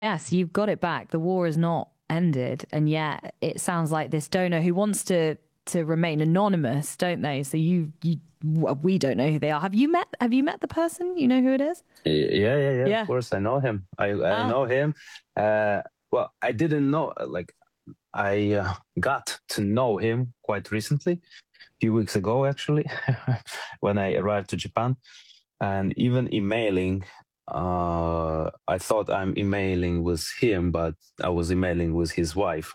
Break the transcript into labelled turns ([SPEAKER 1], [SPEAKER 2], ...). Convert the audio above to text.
[SPEAKER 1] Yes, you've got it back. The war is not ended, and yet it sounds like this donor who wants to remain anonymous, don't they? So we don't know who they are. Have you met the person? You know who it is?
[SPEAKER 2] Yeah. Of
[SPEAKER 1] Yeah.
[SPEAKER 2] course, I know him. I
[SPEAKER 1] Ah.
[SPEAKER 2] know him. Uh, well, I didn't know. Like, I got to know him quite recently, a few weeks ago, actually, when I arrived to Japan, and even emailing. I thought I'm emailing with him, but I was emailing with his wife.